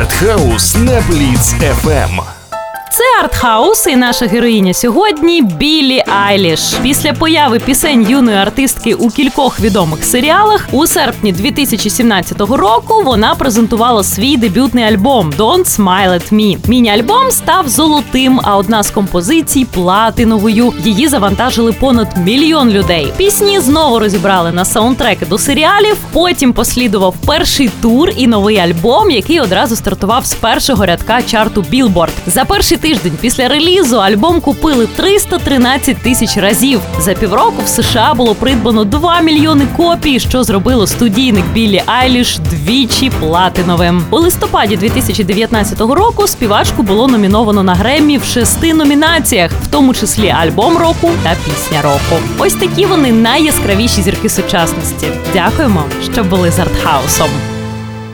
Артхаус на Бліц FM. Це Артхаус і наша героїня сьогодні Біллі Айліш. Після появи пісень юної артистки у кількох відомих серіалах у серпні 2017 року вона презентувала свій дебютний альбом «Don't Smile at Me». Міні-альбом став золотим, а одна з композицій – платиновою. Її завантажили понад 1 мільйон людей. Пісні знову розібрали на саундтреки до серіалів, потім послідував перший тур і новий альбом, який одразу стартував з першого рядка чарту Billboard. За перший тиждень після релізу альбом купили 313 тисяч разів. За півроку в США було придбано 2 мільйони копій, що зробило студійник Біллі Айліш двічі платиновим. У листопаді 2019 року співачку було номіновано на Греммі в 6 номінаціях, в тому числі альбом року та пісня року. Ось такі вони найяскравіші зірки сучасності. Дякуємо, що були з Артхаусом.